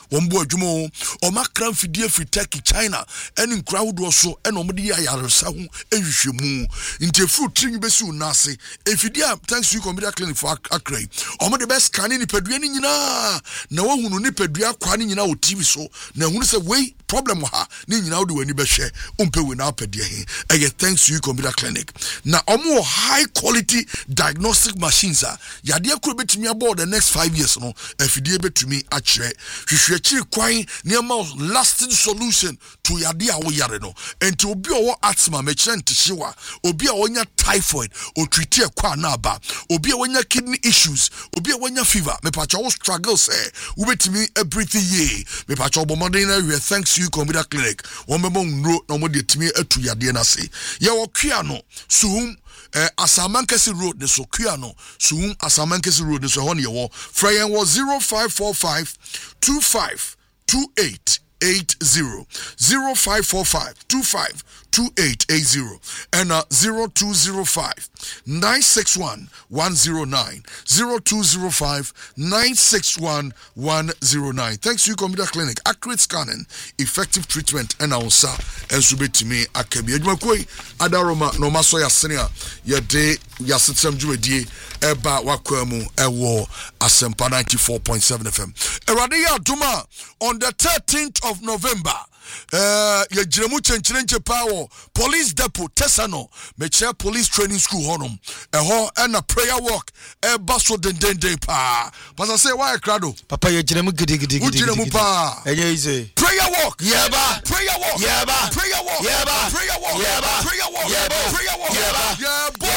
wombo adwumo o makra mfidie fi Turkey China eni crowd wo so ena omde ya yaresa ho ehwehwemu nti fruit trin besi unase efidie thanks to computer clinic for akrai omde best scan ni padua ni nyina na wahunu ni padua kwa ni nyina o TV so na hunu se wey problem ha ni nyina wo de wani behwe umpe we na padua he eye thanks to computer clinic na omo high quality diagnostic machines yade akro betumi aboard the next 5 years no efidie betumi akire hwehwe akiri kwan niema lasting solution to yade a wo yare no enti obi owo asthma mechire ntihyewa obi a wonya typhoid o treat e kwa na aba obi a wonya kidney issues obi a wonya fever me pacha wo struggle say wo betumi everything ye me pacha wo modern na thanks to computer clinic wo memo nro na mo de timi atu yade na se ye wo kwia no suhum Asamankesi Road ne so Kuano Suhum Asamankesi Road ne so hon ye wo Frayen was 0545 25 28 80 0545 25 2880 and 0205 961 109 0205 961 109. Thanks to computer clinic, accurate scanning, effective treatment, and also and subit me akabi adwakoi adaroma no maso ya senior ya day ya sitem jumedi eba wakwamu ewo asempa 94.7 FM. Erade ya duma on the 13th of November. Ya jiremu chenchirenche power police depot Tesano meche police training school honum eho and a prayer walk baso den pa pasa say why krado papa ya jiremu gidi ujiremu pa easy prayer walk Yeba prayer walk Yeba prayer walk Yeba prayer walk Yeba prayer walk Yeba prayer walk yeah boy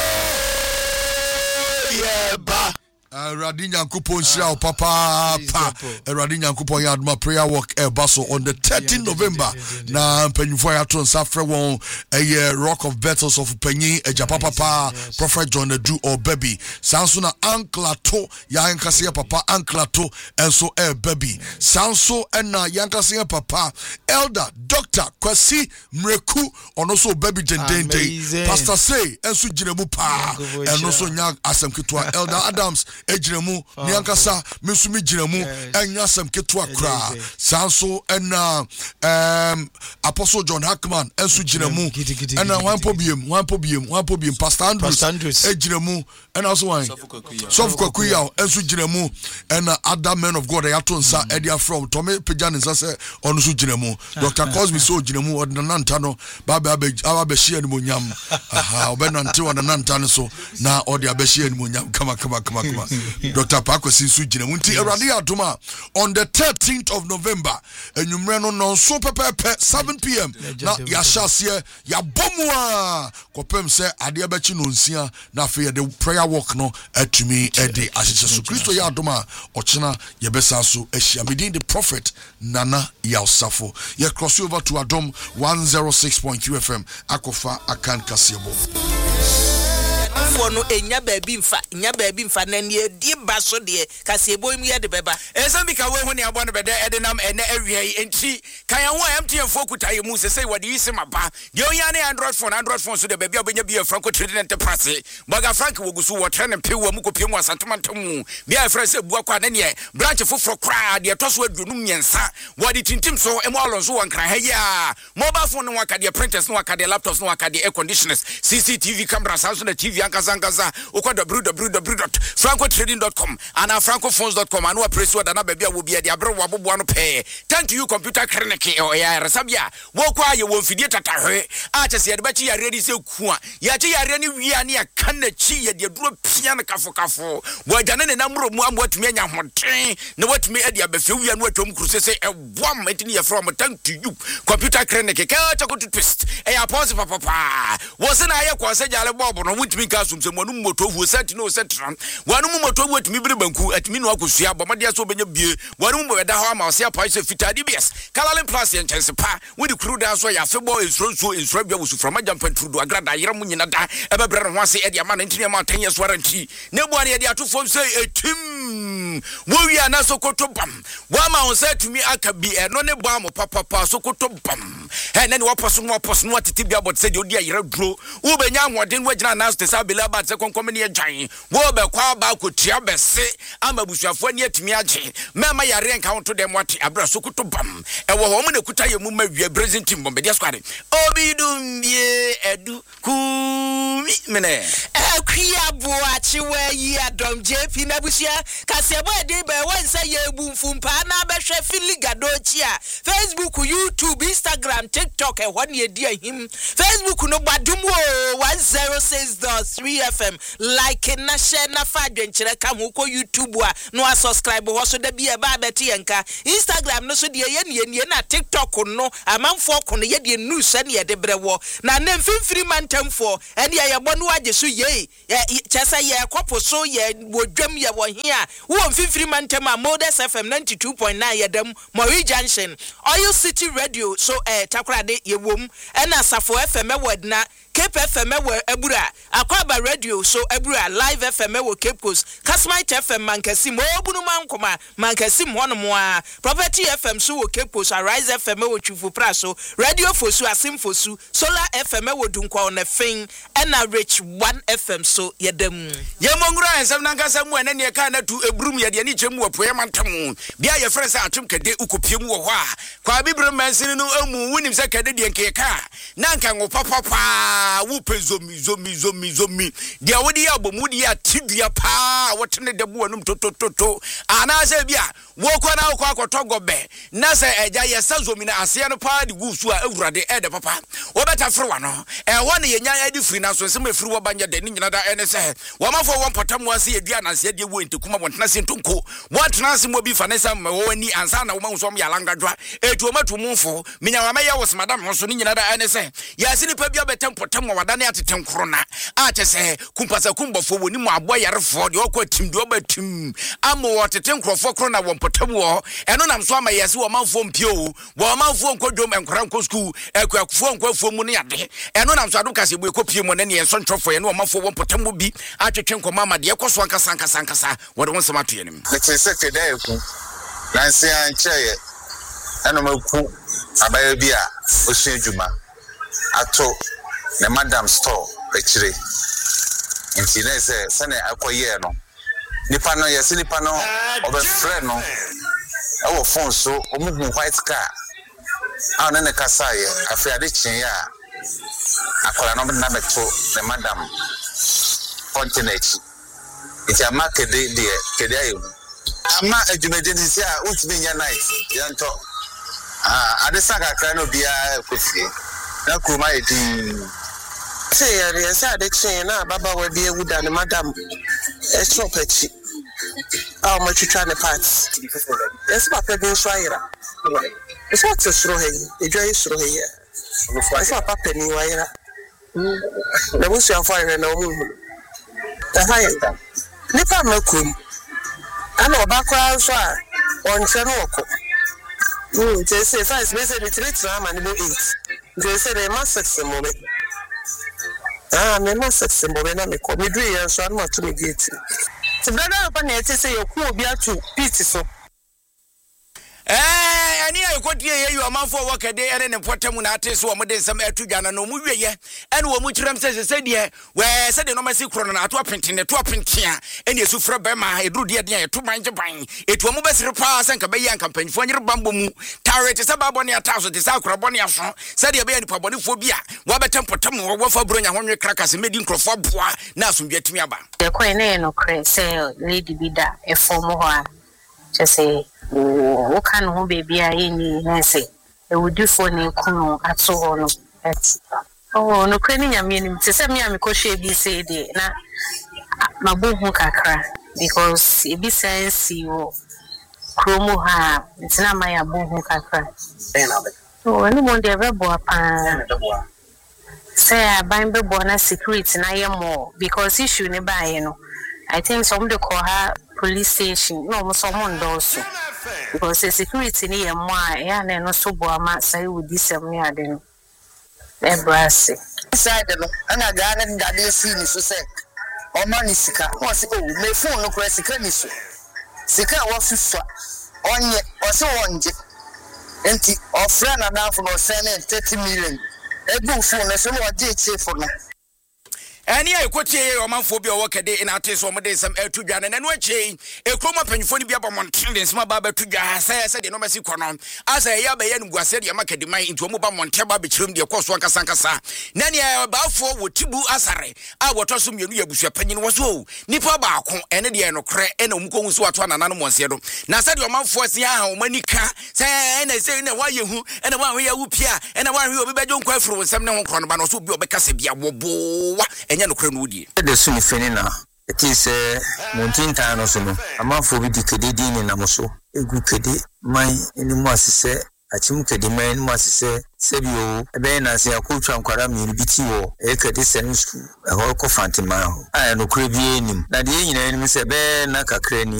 Yeba Radinya Kupon Shao Papa Radinya Kupon Yadma prayer walk baso on the 13th November na Pennyfoya Ton Safre won a Rock of Battles of Penny a Japapa Prophet John Edu or Baby Sansuna Anklato Yankasia Papa Anklato and so baby Sanso and Yankasia Papa Elder Dr. Kwasi Mreku on also baby den Pastor Say and so Jinebu Pa and also Nyang Asam Kitwa Elder Adams ejiremu niankasa mesumi jiremu enyasem ketwa kra sanso ena Apostle John Hackman ensu jiremu ena wanpo biem Pastor Andrews ejiremu ena also wan Sof Kwakuya ensu jiremu ena other men of God yatonsa edia from Tome Pejan nsa onusu jiremu Dr. Cosby so jiremu odnanta no baba abehia ni monyam aha obenante odnanta no so na odi abehia ni monyam kama Dr. Pakwesi su jiremu nti erade adoma on the 13th of November enyumre no so pepepe 7 p.m. na yashase ya bomwa kopem se ade abechi no nsia na fe the prayer walk no atumi ede ahyeche so Kristo ya adoma ochena yebesa so ahia medin the prophet Nana Yausafo ye cross over to Adom 106.2 FM akofa akan kasebo for no enya baby mfa na ne di baso de kasebo mu ye de beba Esambika we ho ne abo no bede edenam ene awie enti kan ho MTN fokuta ye mu se wode yisi maba de onya ne Android phone so de baby obenya bi Franco Trading Enterprise baga Frank wogusu wotre ne pewa mu kopie mu asantomantom bi a fra se bua kwa na ne branch foforo kra de toso adunum nyensa wode tintim so emo alonso wankran ha ya mobile phone no waka de printers no waka de laptops no waka de air conditioners CCTV cameras also na TV Zangaza ukwa www.francotrading.com and francophones.com and press word na bebia wo bia de abro wabobo no pe thank you computer clinic ya resabia wo kwa ye wo fidie tatahwe a chese de bachi ya ready se ku a ya che ya re ni wia ne ya kan na chi ye de duro pia na kafo wo jane ne namro mu amwatumi anya hoten na watumi e de abefe wia no atwom kru se ebwam etini ye from thank to you computer clinic ka cha ko twist e ya pause papa wo se na ye kwa se jale bobo no wutumi ka sumsemu moto hu set no setran wanu moto hu atimi bire banku atimi no akosua bomade so benya bie wanu mo beda ho ama se apai se fitadi bs Kalalin Plus yen chance pa we the crew dance so ya febo instro bia wusu from ajam patrudo agrada yira mu nyina da ebe brere ho ase e dia ma 10 years warranty ne bu ane e dia to fom say etim wo wi ana Sokoto bam wa ma on say to me aka bi eno ne bam papa Sokoto bam he ne waposo no atete bi abot say de odi ayira duro wo benya ahoden wo gina na sto say bela ba say konkom ne agyan wo be kwa ba kotua bese ama busuafo ne atimi agye mema yare nka wonto dem wate abra Sokoto bam e wo ho mo ne kuta ye mu ma wi present team bombe dia squad obi dum ye edu kumi mene Akria boachi we yi adom JP na busia kase bo de be won say ye bumfum pa na be hwe filigado chi a Facebook, YouTube, Instagram, TikTok e won ye di ahim Facebook no badum 106.3 FM like na share na fa dwenkyere ka ho ko YouTube a no subscribe ho so da bi e ba beti enka Instagram no so de ye na TikTok no amanfo ko no ye de news ne ye de brewo na na mfimfiri mantamfo ene ye bonu agye so ye chesa ye kopo so ye wodwam ye wo hia wo mfimfiri mantam a Modus FM 92.9 ye dem Mori Junction Oil City Radio so takrade ye wom ena Safo FM word na Cape FM Ebura Akwaba Radio so Ebura Live FM Cape Coast Kasmite FM Mankasim Obunu Mankoma Mankasim Honomoa Property FM so Cape Coast Arise FM Chufu Praso Radio Fosu Asim Fosu Solar FM Dunkwa on a thing and a Rich 1 FM so yedem Yemongra and some Nankasa mu and ye kana to Ebrum Yadi Chemu Poemantamu Bia your friends are Chum Kade Ukupimu wa Kwa Bibra Mansino Omu Winim Sakadi and Keka Nankan Papa Wupe zomi dia wodi abomu dia tibia pa wotene de bo anum toto ana se bia wo kwa na kwa akotogo be na se eja yesa zomi na ase no pa de gusu a awurade e de papa wo beta frewa no e ho ne yenya adi firi na so se me firi wo banya de ni nyina da ene se wo mafo wo potamu ase edua na se de wo entekuma wontina se ntonko wontina se mo bi fa ne sa me wo ani ansa na wo ma so m yalanga dwa etu ma tumufo minya wa me ye wo se madam ho so ni nyina da ene se ya se ni pa bia betem potamu wadane ateten krona a chese kumpasa kumbofo woni mu aboyarefo de okwatim de obatim amo woteten krofo krona wonpotam wo eno nam so amayese wo manfo mpio wo manfo nkodwom enkora nko school ekwakufo nkwafo mu ne ade eno nam so adu kase bu ekopie mu ne ne enso ntwofo ye no manfo wonpotam bi atwetwen koma ma de ekoso ankasa wode won samato ye nim lete sekede eku nansi ancheye eno maku abaya bia osun adwuma ato na madam store echire nti na se na akoye no nipa no yesi nipa no obe friend no ewo phone so omuhu white car na ne kasa ye afiade chin ya akola no na beto na madam continent iti amake de kede ayo ama adwumadenti a utimi nya night yanto adesa kakra no bia kofie na kuma edi say yes ade chen na baba we bi ewuda ne madam e shop echi ma twitwa ne parts yes papa bi so ayira it's what to throw here ejo throw here it's papa ni wayira na busu afọ ayira na omu ta hayeta nipa makum ana obakwa so a onche no oko they say first we say the 3 trauma ni 8 they say the mass mo be me mass mo be na me ko me do ye so na to me gate ti brother pa na eti say yoku obi atu pit so ani ayekoti ye you amanfo wokade ene ne potamu na atese wo mode nsam atudwana no mu wieye ene wo mu kiram se de we se de no masi kro na ato apentene to apentia ene esu fra be ma edru de de to banje ban etu wo mu besire pa se nka be yan kampanfo nyere bambo mu tarete se babo ne ataso de sa kro bone aso se de be yan pabone fo bia wo betem potamu wo fa bronya honwe krakase medi nkrofo boa na asomdwe tumi aba de ko ene no kre se lady bida e form ho a che se o kan ho baby a eni nse e wudi fo ne kunu ato ho no no kwani nyame nim te se me amekɔhwe bi se de na mabuhu kakra because e bi sense wo kromo ha ntina ma ya buhu kakra ni mo de bebo apa say aban bebo na security na ye more because issue ne ba ye no I think some de call her police station no someone does because the security ni ye more ya na no so bo ama say we disem ni ade no ebrase inside no ana ga na dade si ni so say o ma ni sika o se o me phone no kura sika ni so sika wa fifa onye ose wonje enti ofra na dafo no send 30 million egu fu no so no odi chief no ani akotie omanfo bi owokede ina ate so omde sam atudwa na no achi ekroma panyfo ni bi abamonten sma baba tudwa se de no masi kono asa ya be ya nguase de makadiman into omo ba monte ba be chirim de koso ankasankasa na ne baafo wotibu asare a wotoso mienu yabusua panyin woso nipa baako ene de enokre ena omko hu so ato anana monse do na se de omanfo se ha omanika se ena se na wayehu ena wa hwe ya wupia ena wa hwe obi bejo nkwa afro nsem ne ho krono ba no so bi obekase bia wobowa enya no krenu die de sumi fenina eti se montinta no so no amafo bi dikede ni na moso egu kede man eni mu asise achim kede man mu asise sebio ebe na se akotwa nkwara mi biti wo e kede sen school e ho ko fantima ho aya no kre bi enim na de nyina enim se be na kakra ni